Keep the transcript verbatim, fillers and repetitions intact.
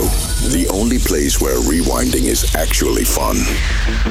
the only place where rewinding is actually fun.